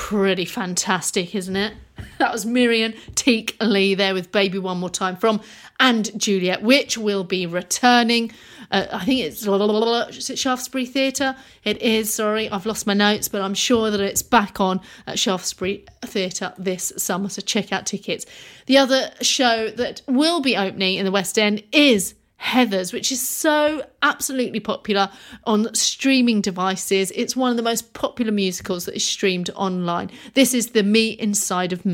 pretty fantastic, isn't it? That was Miriam Teak Lee there with Baby One More Time from And Juliet, which will be returning. I think is it Shaftesbury Theatre? It is, sorry, I've lost my notes, but I'm sure that it's back on at Shaftesbury Theatre this summer, so check out tickets. The other show that will be opening in the West End is Heathers, which is so absolutely popular on streaming devices. It's one of the most popular musicals that is streamed online. This is the Me Inside of Me.